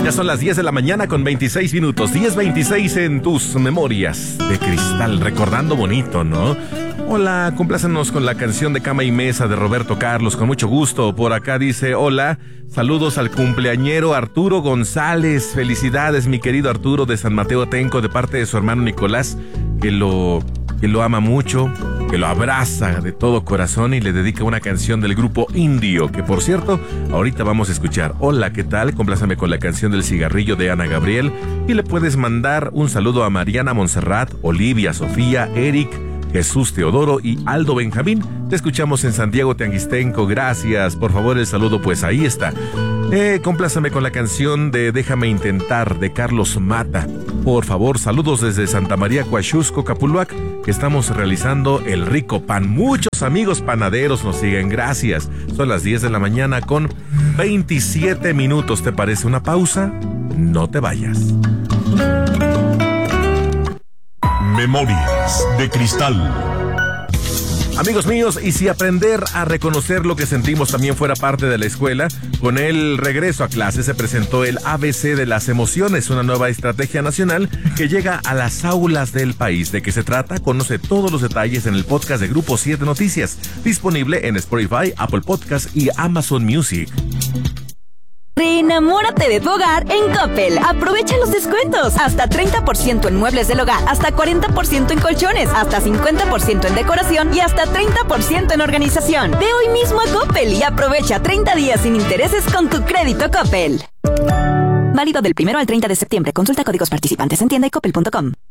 Ya son las 10 de la mañana con 26 minutos. 10:26 en tus memorias de cristal. Recordando bonito, ¿no? Hola, complácenos con la canción de Cama y Mesa de Roberto Carlos, con mucho gusto. Por acá dice, hola, saludos al cumpleañero Arturo González. Felicidades, mi querido Arturo de San Mateo Atenco, de parte de su hermano Nicolás, que lo ama mucho, que lo abraza de todo corazón y le dedica una canción del grupo Indio, que por cierto, ahorita vamos a escuchar. Hola, ¿qué tal? Complácame con la canción del cigarrillo de Ana Gabriel y le puedes mandar un saludo a Mariana Montserrat, Olivia, Sofía, Eric, Jesús Teodoro y Aldo Benjamín. Te escuchamos en Santiago Teanguistenco, gracias. Por favor, el saludo, pues ahí está. Complácame con la canción de Déjame Intentar de Carlos Mata. Por favor, saludos desde Santa María Coaxusco, Capuluac, que estamos realizando el rico pan. Muchos amigos panaderos nos siguen, gracias. Son las 10 de la mañana con 27 minutos. ¿Te parece una pausa? No te vayas. Memorias de cristal. Amigos míos, y si aprender a reconocer lo que sentimos también fuera parte de la escuela, con el regreso a clase se presentó el ABC de las emociones, una nueva estrategia nacional que llega a las aulas del país. ¿De qué se trata? Conoce todos los detalles en el podcast de Grupo 7 Noticias, disponible en Spotify, Apple Podcast y Amazon Music. Reenamórate de tu hogar en Coppel. Aprovecha los descuentos. Hasta 30% en muebles del hogar, hasta 40% en colchones, hasta 50% en decoración y hasta 30% en organización. Ve hoy mismo a Coppel y aprovecha 30 días sin intereses con tu crédito Coppel. Válido del 1 al 30 de septiembre. Consulta códigos participantes en tienda y coppel.com.